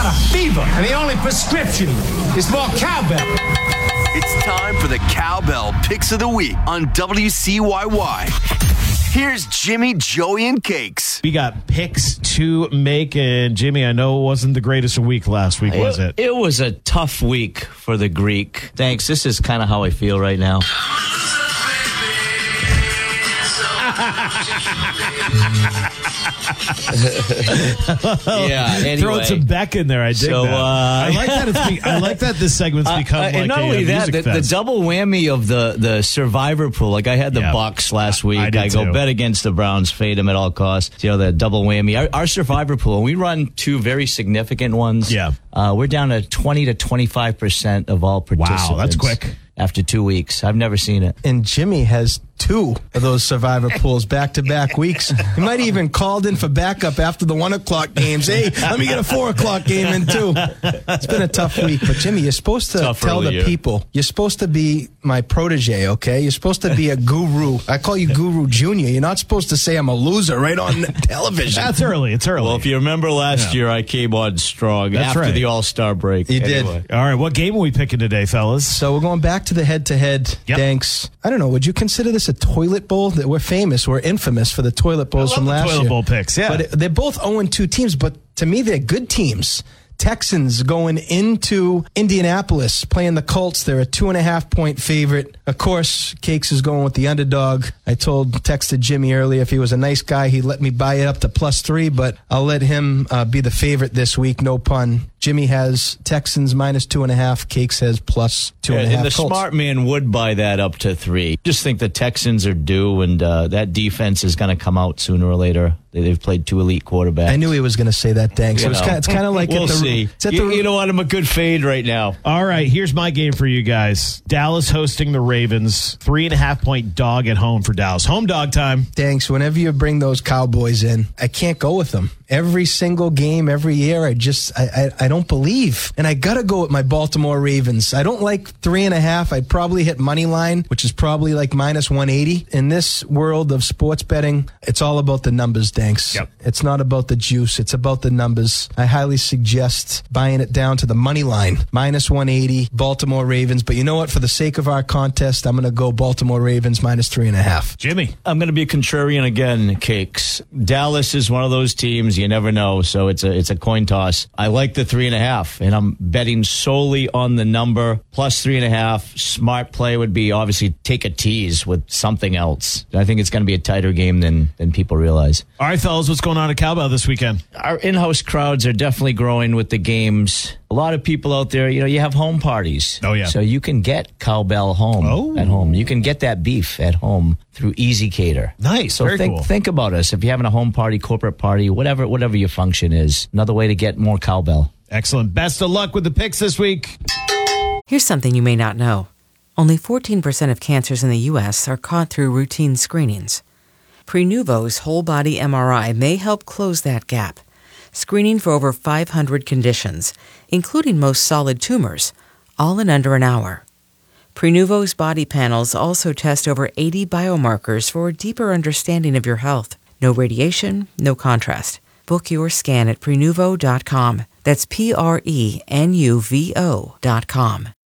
got a fever, and the only prescription is more cowbell. It's time for the Cowbell Picks of the Week on WCYY. Here's Jimmy, Joey, and Cakes. We got picks to make, and Jimmy, I know it wasn't the greatest week last week, was it? It was a tough week for the Greek. Thanks. This is kind of how I feel right now. Yeah. Anyway. Throwing some Beck in there. I dig that. I like that this segment's become like and not only that, the double whammy of the Survivor pool. Like I had the Bucks last week. I go bet against the Browns, fade them at all costs. You know, the double whammy. Our Survivor pool. We run two very significant ones. Yeah, we're down to 20 to 25% of all participants. Wow, that's quick. After 2 weeks, I've never seen it. And Jimmy has two of those Survivor pools back-to-back weeks. He might have even called in for backup after the 1 o'clock games. Hey, let me get a 4 o'clock game in too. It's been a tough week. But Jimmy, you're supposed to tell the people, you're supposed to be my protege, okay? You're supposed to be a guru. I call you Guru Junior. You're not supposed to say I'm a loser right on television. That's early. It's early. Well, if you remember last year, I came on strong after the All-Star break. You did. All right, what game are we picking today, fellas? So we're going back to the head-to-head. Thanks. I don't know. Would you consider this a toilet bowl? That we're famous. We're infamous for the toilet bowls from last year. Toilet bowl picks, yeah. But they're both 0-2 teams, but to me, they're good teams. Texans going into Indianapolis, playing the Colts. They're a 2.5-point favorite. Of course, Cakes is going with the underdog. I texted Jimmy earlier if he was a nice guy, he'd let me buy it up to +3, but I'll let him be the favorite this week, no pun. Jimmy has Texans -2.5. Cakes has +2.5. And the smart man would buy that up to 3. Just think the Texans are due, and that defense is going to come out sooner or later. They've played 2 elite quarterbacks. I knew he was going to say that, thanks. So it's kind of like we'll see. You know what? I'm a good fade right now. All right, here's my game for you guys. Dallas hosting the Ravens. 3.5-point dog at home for Dallas. Home dog time. Thanks. Whenever you bring those Cowboys in, I can't go with them. Every single game, every year, I don't believe. And I got to go with my Baltimore Ravens. I don't like 3.5. I'd probably hit money line, which is probably like -180. In this world of sports betting, it's all about the numbers, thanks. Yep. It's not about the juice. It's about the numbers. I highly suggest buying it down to the money line, -180, Baltimore Ravens. But you know what? For the sake of our contest, I'm going to go Baltimore Ravens -3.5. Jimmy. I'm going to be a contrarian again, Cakes. Dallas is one of those teams. You never know, so it's a coin toss. I like the 3.5, and I'm betting solely on the number +3.5. Smart play would be obviously take a tease with something else. I think it's going to be a tighter game than people realize. All right, fellas, what's going on at Cowbell this weekend? Our in-house crowds are definitely growing with the games. A lot of people out there, you have home parties. Oh, yeah. So you can get Cowbell at home. You can get that beef at home through Easy Cater. Nice. So Very cool. Think about us. If you're having a home party, corporate party, whatever your function is, another way to get more cowbell. Excellent. Best of luck with the picks this week. Here's something you may not know. Only 14% of cancers in the U.S. are caught through routine screenings. Prenuvo's whole-body MRI may help close that gap, screening for over 500 conditions, including most solid tumors, all in under an hour. Prenuvo's body panels also test over 80 biomarkers for a deeper understanding of your health. No radiation, no contrast. Book your scan at Prenuvo.com. That's Prenuvo.com.